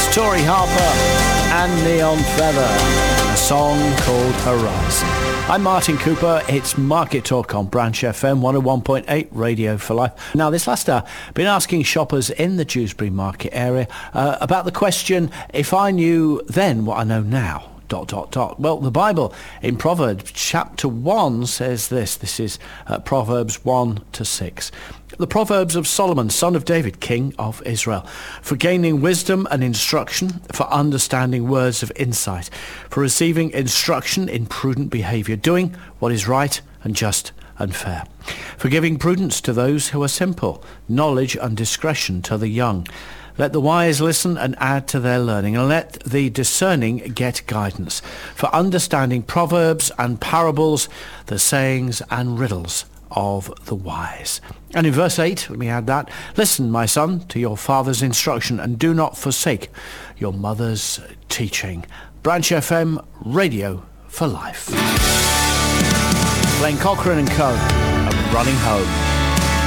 Tori Harper and Neon Feather, a song called Horizon. I'm Martin Cooper. It's Market Talk on Branch FM 101.8 Radio for Life. Now, this last hour, I've been asking shoppers in the Dewsbury Market area about the question, if I knew then what I know now. ... Well, the Bible in Proverbs chapter 1 says this. This is Proverbs 1-6. The Proverbs of Solomon, son of David, king of Israel, for gaining wisdom and instruction, for understanding words of insight, for receiving instruction in prudent behavior, doing what is right and just and fair, for giving prudence to those who are simple, knowledge and discretion to the young. Let the wise listen and add to their learning, and let the discerning get guidance, for understanding proverbs and parables, the sayings and riddles of the wise. And in verse 8, let me add that, listen, my son, to your father's instruction, and do not forsake your mother's teaching. Branch FM, Radio for Life. Blaine Cochran and Co. are running home.